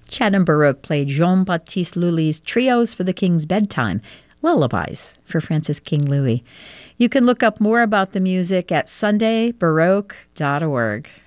Chatham Baroque played Jean-Baptiste Lully's Trios for the King's Bedtime, Lullabies for Francis King Louis. You can look up more about the music at sundaybaroque.org.